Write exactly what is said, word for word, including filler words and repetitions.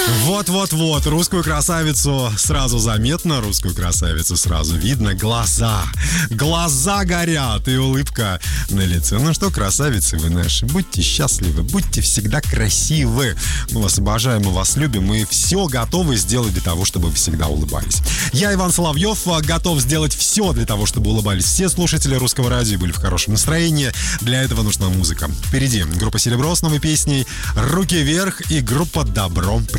Вот-вот-вот, русскую красавицу сразу заметно, русскую красавицу сразу видно. Глаза, глаза горят и улыбка на лице. Ну что, красавицы вы наши, будьте счастливы, будьте всегда красивы. Мы вас обожаем, мы вас любим, мы все готовы сделать для того, чтобы вы всегда улыбались. Я, Иван Соловьев, готов сделать все для того, чтобы улыбались все слушатели русского радио, были в хорошем настроении. Для этого нужна музыка. Впереди группа «Серебро» с новой песней «Руки вверх» и группа «Добро».